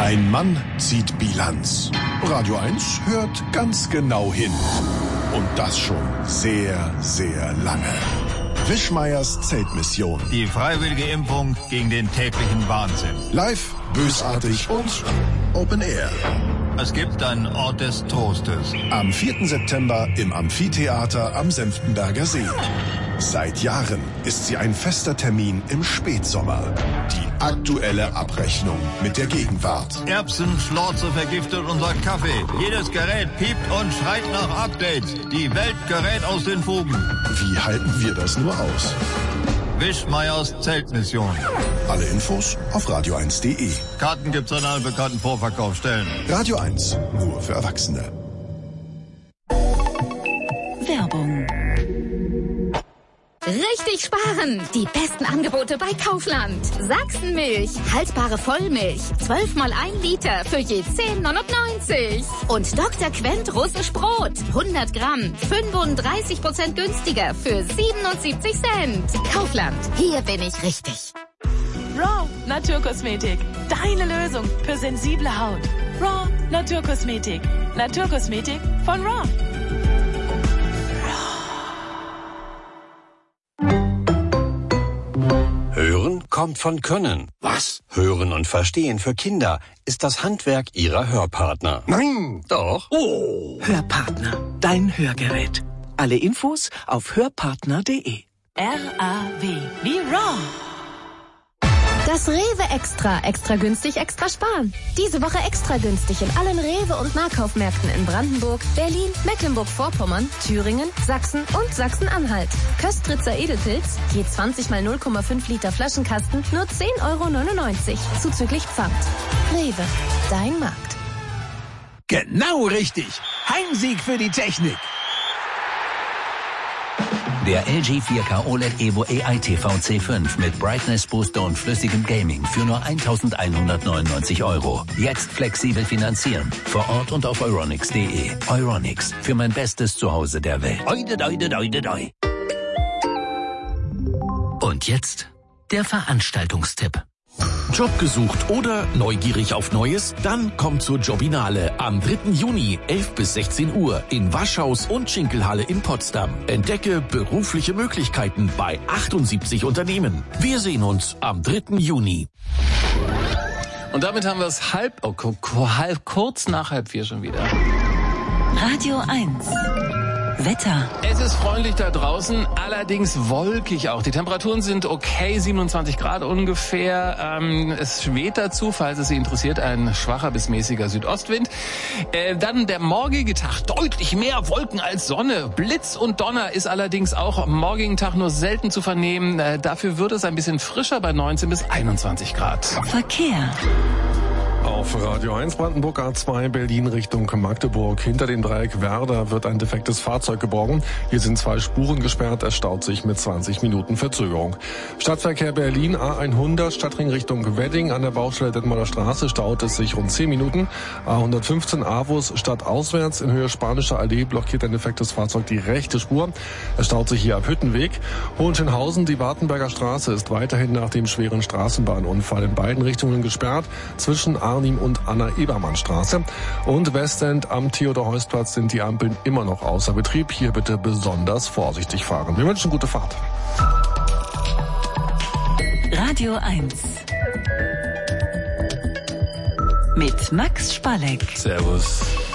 Ein Mann zieht Bilanz. Radio 1 hört ganz genau hin. Und das schon sehr, sehr lange. Wischmeiers Zeltmission. Die freiwillige Impfung gegen den täglichen Wahnsinn. Live, bösartig und Open Air. Es gibt einen Ort des Trostes. Am 4. September im Amphitheater am Senftenberger See. Seit Jahren ist sie ein fester Termin im Spätsommer. Die aktuelle Abrechnung mit der Gegenwart. Erbsen, Schlorze vergiftet unser Kaffee. Jedes Gerät piept und schreit nach Updates. Die Welt gerät aus den Fugen. Wie halten wir das nur aus? Wischmeiers Zeltmission. Alle Infos auf radio1.de. Karten gibt's an allen bekannten Vorverkaufsstellen. Radio 1, nur für Erwachsene. Werbung. Richtig sparen! Die besten Angebote bei Kaufland. Sachsenmilch, haltbare Vollmilch, 12 mal 1 Liter für je 10,99. Und Dr. Quent russisch Brot, 100 Gramm, 35% günstiger für 77 Cent. Kaufland, hier bin ich richtig. Raw Naturkosmetik, deine Lösung für sensible Haut. Raw Naturkosmetik, Naturkosmetik von Raw. Hören kommt von Können. Was? Hören und Verstehen für Kinder ist das Handwerk ihrer Hörpartner. Nein! Doch. Oh! Hörpartner, dein Hörgerät. Alle Infos auf hörpartner.de. RAW wie Raw. Das Rewe Extra günstig, extra sparen. Diese Woche extra günstig in allen Rewe- und Nahkaufmärkten in Brandenburg, Berlin, Mecklenburg-Vorpommern, Thüringen, Sachsen und Sachsen-Anhalt. Köstritzer Edelpilz, je 20 mal 0,5 Liter Flaschenkasten, nur 10,99 € zuzüglich Pfand. Rewe, dein Markt. Genau richtig. Heimsieg für die Technik. Der LG 4K OLED Evo AI TV C5 mit Brightness Booster und flüssigem Gaming für nur 1.199 €. Jetzt flexibel finanzieren. Vor Ort und auf euronics.de. Euronics, für mein bestes Zuhause der Welt. Und jetzt der Veranstaltungstipp. Job gesucht oder neugierig auf Neues? Dann kommt zur Jobinale am 3. Juni, 11 bis 16 Uhr in Waschhaus und Schinkelhalle in Potsdam. Entdecke berufliche Möglichkeiten bei 78 Unternehmen. Wir sehen uns am 3. Juni. Und damit haben wir es kurz nach 3:30 schon wieder. Radio 1. Wetter. Es ist freundlich da draußen, allerdings wolkig auch. Die Temperaturen sind okay, 27 Grad ungefähr. Es weht dazu, falls es Sie interessiert, ein schwacher bis mäßiger Südostwind. Dann der morgige Tag, deutlich mehr Wolken als Sonne. Blitz und Donner ist allerdings auch am morgigen Tag nur selten zu vernehmen. Dafür wird es ein bisschen frischer bei 19 bis 21 Grad. Verkehr. Auf Radio 1 Brandenburg A2 Berlin Richtung Magdeburg. Hinter dem Dreieck Werder wird ein defektes Fahrzeug geborgen. Hier sind 2 Spuren gesperrt. Es staut sich mit 20 Minuten Verzögerung. Stadtverkehr Berlin A100 Stadtring Richtung Wedding. An der Baustelle Detmolder Straße staut es sich rund 10 Minuten. A115 Avus stadtauswärts in Höhe Spanischer Allee blockiert ein defektes Fahrzeug die rechte Spur. Es staut sich hier ab Hüttenweg. Hohenschönhausen, die Wartenberger Straße ist weiterhin nach dem schweren Straßenbahnunfall in beiden Richtungen gesperrt. Zwischen Arnim und Anna-Ebermann-Straße. Und Westend am Theodor-Heuss-Platz sind die Ampeln immer noch außer Betrieb. Hier bitte besonders vorsichtig fahren. Wir wünschen gute Fahrt. Radio 1. Mit Max Spalleck. Servus.